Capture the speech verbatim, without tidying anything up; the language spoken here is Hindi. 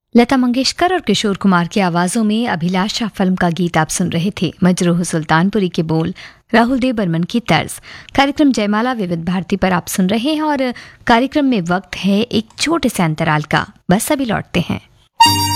लता मंगेशकर और किशोर कुमार की आवाजों में अभिलाषा फिल्म का गीत आप सुन रहे थे। मजरूह सुल्तानपुरी के बोल, राहुल देव बर्मन की तर्ज। कार्यक्रम जयमाला विविध भारती पर आप सुन रहे हैं और कार्यक्रम में वक्त है एक छोटे से अंतराल का। बस अभी लौटते हैं।